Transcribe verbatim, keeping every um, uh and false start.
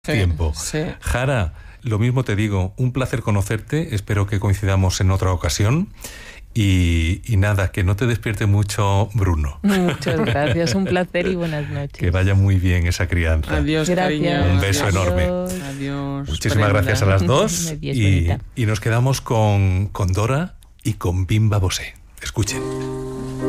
sí, tiempo. Sí. Jara, lo mismo te digo, un placer conocerte, espero que coincidamos en otra ocasión. Y, y nada, que no te despierte mucho Bruno. Muchas gracias, un placer y buenas noches. Que vaya muy bien esa crianza. Adiós, Gracias. cariño. Un beso Adiós. enorme. Adiós. Muchísimas Brenda. gracias a las dos. Me dies, y, bonita. y nos quedamos con, con Dora y con Bimba Bosé. Escuchen.